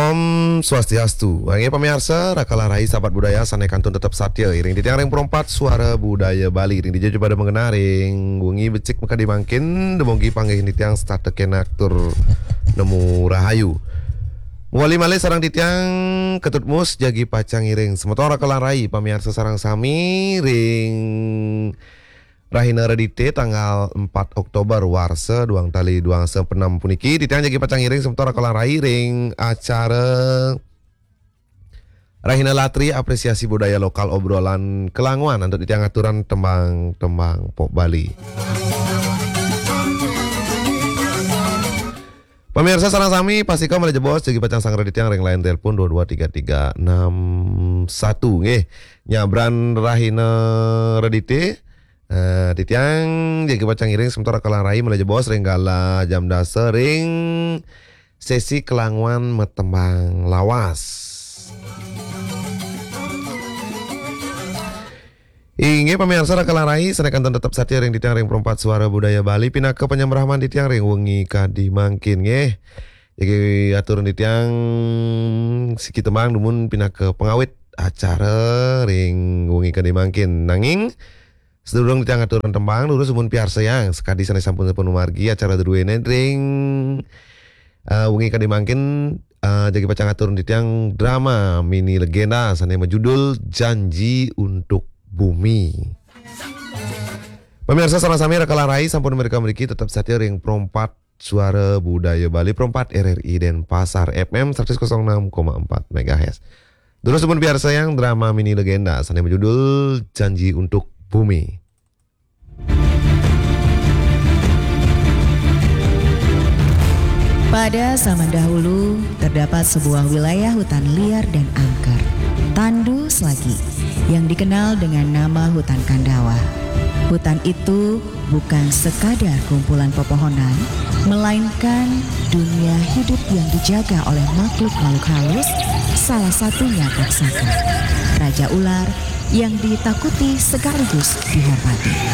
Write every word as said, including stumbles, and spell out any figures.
Om Swastiastu. Wangi pemirsa, rakalah rai sahabat budaya sanai kantun tetap satya. Iring di tiang ring perempat suara budaya Bali. Iring dijaju pada mengenaring. Wengi becik maka dimangkin. Demongi panggih di tiang start teken aktor nemu rahayu. Wali malih sarang di tiang ketutmus jagi pacang iring. Semoga rakalah rai pemirsa sarang sami ring Rahina Redite tanggal empat Oktober warsa duang tali duang sepenam puniki di tiang jagi pacang iring sementara kalang rai ring acara Rahina Latri apresiasi budaya lokal obrolan kelanguan untuk di tiang aturan tembang-tembang pop Bali. Pemirsa sarang sami pasti kau mulai jebos jagi pacang sang di tiang ring lain telepon dua dua tiga tiga enam satu nggih nyabran Rahina Redite. Uh, di tiang jadi pacang iring sementara kalang rai mulai bos renggala jam dasar ring sesi kelanguan metembang lawas. Inge pemirsa kalang rai senekan tetap satya ring di tiang ring perempat suara budaya Bali pindah ke penyembraman di tiang ring wengi kadi mangkin nggih. Jadi aturan di tiang siki tembang dumun pindah ke pengawit acara ring wengi kadi mangkin nanging sedurung di tiang aturan tembang lurus sumun piar sayang sekadi sanai sampun penuh margi acara duduene ring uh, wengi kadi mangkin uh, jadi pacang aturan di tiang drama mini legenda sanai majudul Janji Untuk Bumi. Pemirsa sareng sami rakalah rai sampun mereka memiliki tetap satya ring perempat suara budaya Bali perempat R R I dan Pasar F M seratus enam koma empat megahertz. Dulu sumun piar sayang drama mini legenda sanai majudul Janji Untuk Bumi. Pada zaman dahulu terdapat sebuah wilayah hutan liar dan angker, Tandu Slagi, yang dikenal dengan nama hutan Kandawa. Hutan itu bukan sekadar kumpulan pepohonan, melainkan dunia hidup yang dijaga oleh makhluk-makhluk halus, salah satunya raksasa, raja ular yang ditakuti sekaligus dihormati.